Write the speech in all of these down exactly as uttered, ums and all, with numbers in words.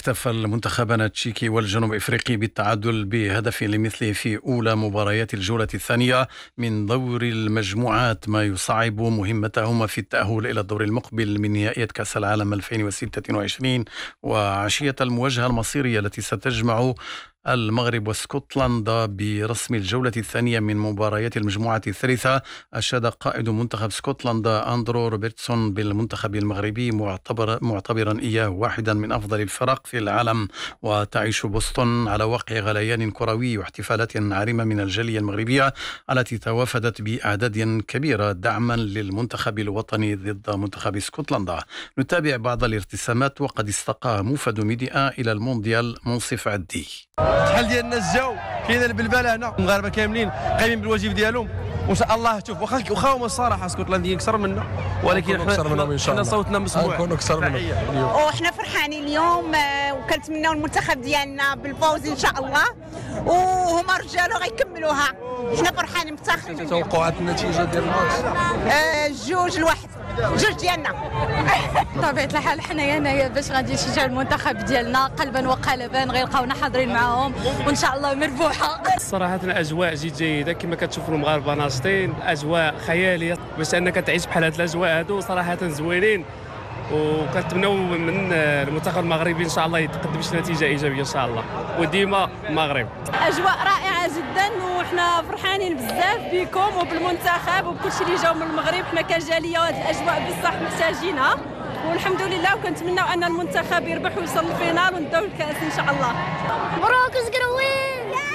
اكتفى المنتخبان التشيكي والجنوب افريقي بالتعادل بهدف لمثله في اولى مباريات الجولة الثانية من دور المجموعات، ما يصعب مهمتهما في التأهل الى الدور المقبل من نهائيات كأس العالم ألفين وستة وعشرين وعشية المواجهة المصيرية التي ستجمع المغرب واسكتلندا برسم الجولة الثانية من مباريات المجموعة الثالثة. أشاد قائد منتخب اسكتلندا أندرو روبرتسون بالمنتخب المغربي معتبر معتبرا إياه واحدا من أفضل الفرق في العالم. وتعيش بوسطن على وقع غليان كروي واحتفالات عارمة من الجالية المغربية التي توافدت بأعداد كبيرة دعما للمنتخب الوطني ضد منتخب اسكتلندا. نتابع بعض الارتسامات وقد استقى موفد ميديا إلى المونديال منصف عدي. شحال ديال الناس جاو كاين البلبله هنا، المغاربه كاملين قايمين بالواجب ديالهم وان شاء الله. شوف واخا واخا هما الصراحه اسكتلنديين اكثر منا، ولكن حنا حنا صوتنا مسموع، نكونوا اكثر منهم اليوم. وحنا فرحانين اليوم وكنتمناو المنتخب ديالنا بالفوز ان شاء الله، وهما رجال غيكملوها. حنا فرحانين مفتخرين. توقعات النتيجه ديال الماتش آه جوج لواحد، جوج ديالنا. بطبيعة الحال حنايا هنايا باش غادي نشجعوا المنتخب ديالنا قلبا وقالبا، غيلقاونا حاضرين معاهم وان شاء الله مربوحه. صراحه الاجواء جد جيده كما كتشوفوا المغاربه ناشطين، اجواء خياليه باش انك تعيش بحال هاد الاجواء هادو صراحه زوينين، وكنتمناو من المنتخب المغربي ان شاء الله يتقدم شي نتيجه ايجابيه ان شاء الله، وديما المغرب. اجواء رائعه جدا وحنا فرحانين بزاف بكم وبالمنتخب وبكل شيء اللي جاو من المغرب. حنا كجاليه وهاد الاجواء بصح محتاجينها والحمد لله، وكنتمناو ان المنتخب يربح ويوصل للفينال ونداو الكاس ان شاء الله. مبروك زقروين.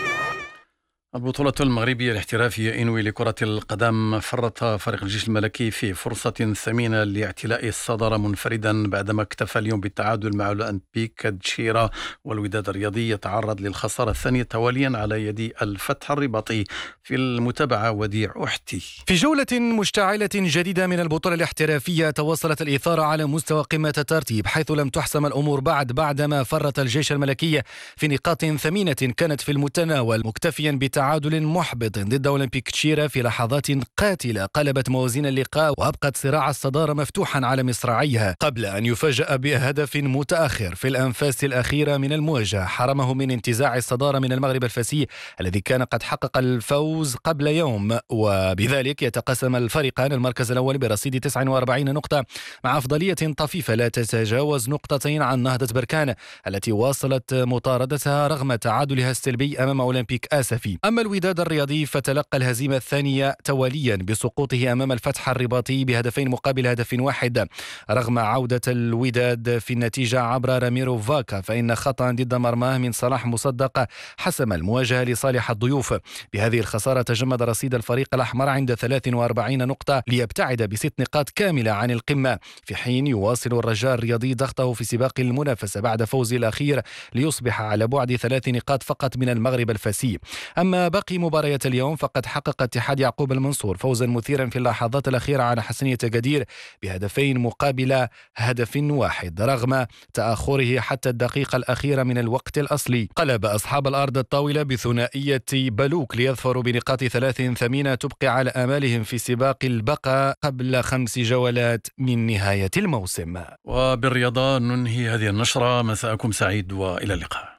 البطولة المغربية الاحترافية إنوي لكرة القدم فرط فريق الجيش الملكي في فرصة ثمينة لاعتلاء الصدارة منفردا بعدما اكتفى اليوم بالتعادل مع الأولمبيك تشيرا، والوداد الرياضي يتعرض للخسارة الثانية تواليا على يد الفتح الرباطي. في المتابعة وديع أحتي. في جولة مشتعلة جديدة من البطولة الاحترافية تواصلت الإثارة على مستوى قمة الترتيب، حيث لم تحسم الأمور بعد بعدما فرط الجيش الملكي في نقاط ثمينة كانت في المتناول، مكتفيا بتعادل تعادل محبط ضد أولمبيك تشيرا في لحظات قاتلة قلبت موازين اللقاء وأبقت صراع الصدارة مفتوحا على مصراعيها، قبل أن يفاجأ بهدف متأخر في الأنفاس الأخيرة من المواجهة حرمه من انتزاع الصدارة من المغرب الفسي الذي كان قد حقق الفوز قبل يوم، وبذلك يتقاسم الفريقان المركز الأول برصيد تسعة وأربعين نقطة مع أفضلية طفيفة لا تتجاوز نقطتين عن نهضة بركان التي واصلت مطاردتها رغم تعادلها السلبي أمام أولمبيك آسفي. أما الوداد الرياضي فتلقى الهزيمة الثانية تواليا بسقوطه أمام الفتح الرباطي بهدفين مقابل هدف واحد، رغم عودة الوداد في النتيجة عبر راميرو فاكا، فإن خطأ ضد مرماه من صلاح مصدق حسم المواجهة لصالح الضيوف. بهذه الخسارة تجمد رصيد الفريق الأحمر عند ثلاث وأربعين نقطة ليبتعد بست نقاط كاملة عن القمة، في حين يواصل الرجاء الرياضي ضغطه في سباق المنافسة بعد فوزه الأخير ليصبح على بعد ثلاث نقاط فقط من المغرب الفسي. أما باقي مباريات اليوم فقد حقق اتحاد يعقوب المنصور فوزا مثيرا في اللحظات الأخيرة على حسنية أكادير بهدفين مقابل هدف واحد، رغم تأخره حتى الدقيقة الأخيرة من الوقت الأصلي. قلب أصحاب الأرض الطاولة بثنائية بلوك ليظفروا بنقاط ثلاث ثمينة تبقي على آمالهم في سباق البقاء قبل خمس جولات من نهاية الموسم. وبالرياضة ننهي هذه النشرة. مساءكم سعيد وإلى اللقاء.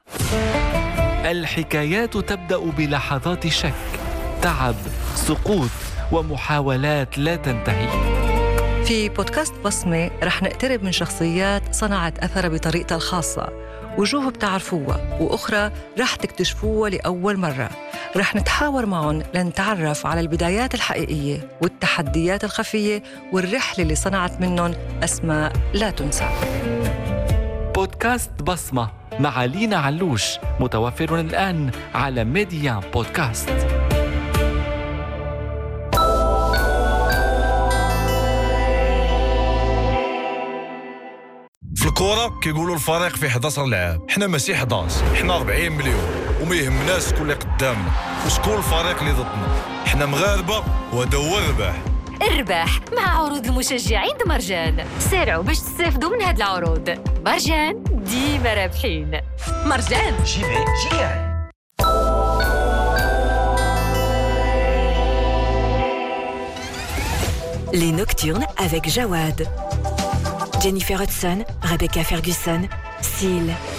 الحكايات تبدأ بلحظات شك، تعب، سقوط ومحاولات لا تنتهي. في بودكاست بصمة رح نقترب من شخصيات صنعت أثر بطريقتها الخاصة، وجوه بتعرفوها وأخرى رح تكتشفوها لأول مرة. رح نتحاور معهم لنتعرف على البدايات الحقيقية والتحديات الخفية والرحلة اللي صنعت منهم أسماء لا تنسى. بودكاست بصمة مع لينا علوش متوفر الآن على ميديا بودكاست. في الكورة كيقولوا الفريق فيه إحدى عشر لاعب، حنا ماشي إحدى عشر، حنا أربعين مليون، وما يهمناش شكون اللي قدامنا وشكون الفريق اللي ضدنا. حنا مغاربة وهذا هو الرباح. الرباح مع عروض المشجعين مرجان. سارعوا باش تستافدوا من هاد العروض. مرجان ديما رابحين. مرجان جيبي جيان. Les Nocturnes avec Jawad, Jennifer Hudson, Rebecca Ferguson, Seal.